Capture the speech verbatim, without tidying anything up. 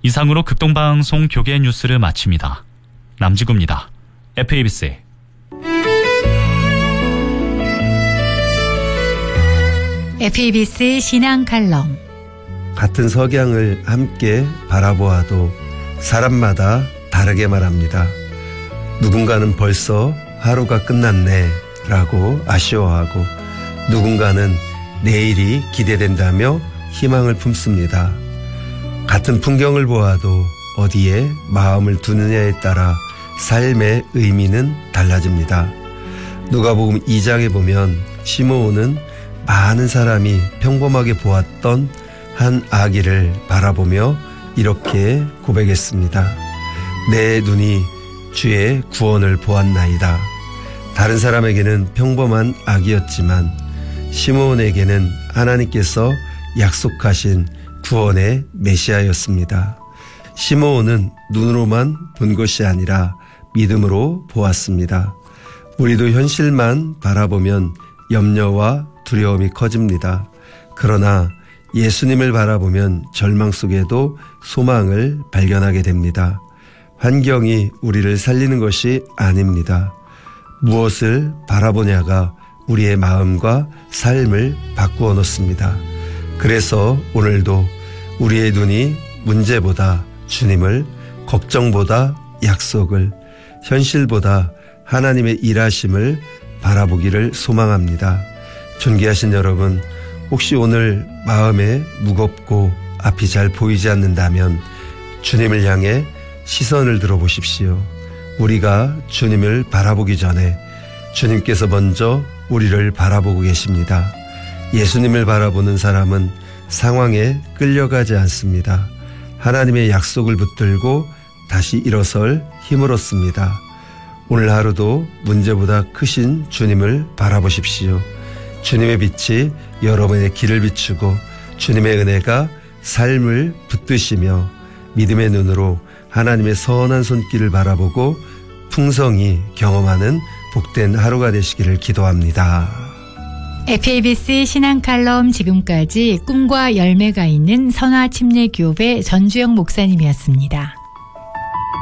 이상으로 극동방송 교계 뉴스를 마칩니다. 남지구입니다. 에프에이비씨. 에프에이비씨 신앙 칼럼. 같은 석양을 함께 바라보아도 사람마다 다르게 말합니다. 누군가는 벌써 하루가 끝났네 라고 아쉬워하고, 누군가는 내일이 기대된다며 희망을 품습니다. 같은 풍경을 보아도 어디에 마음을 두느냐에 따라 삶의 의미는 달라집니다. 누가복음 이 장에 보면 시므온은 많은 사람이 평범하게 보았던 한 아기를 바라보며 이렇게 고백했습니다. 내 눈이 주의 구원을 보았나이다. 다른 사람에게는 평범한 아기였지만 시므온에게는 하나님께서 약속하신 구원의 메시아였습니다. 시므온은 눈으로만 본 것이 아니라 믿음으로 보았습니다. 우리도 현실만 바라보면 염려와 두려움이 커집니다. 그러나 예수님을 바라보면 절망 속에도 소망을 발견하게 됩니다. 환경이 우리를 살리는 것이 아닙니다. 무엇을 바라보냐가 우리의 마음과 삶을 바꾸어 놓습니다. 그래서 오늘도 우리의 눈이 문제보다 주님을, 걱정보다 약속을, 현실보다 하나님의 일하심을 바라보기를 소망합니다. 존귀하신 여러분, 혹시 오늘 마음에 무겁고 앞이 잘 보이지 않는다면 주님을 향해 시선을 들어보십시오. 우리가 주님을 바라보기 전에 주님께서 먼저 우리를 바라보고 계십니다. 예수님을 바라보는 사람은 상황에 끌려가지 않습니다. 하나님의 약속을 붙들고 다시 일어설 힘을 얻습니다. 오늘 하루도 문제보다 크신 주님을 바라보십시오. 주님의 빛이 여러분의 길을 비추고 주님의 은혜가 삶을 붙드시며 믿음의 눈으로 하나님의 선한 손길을 바라보고 풍성히 경험하는 복된 하루가 되시기를 기도합니다. 에프에이비씨 신앙 칼럼, 지금까지 꿈과 열매가 있는 선화침례교회 전주영 목사님이었습니다.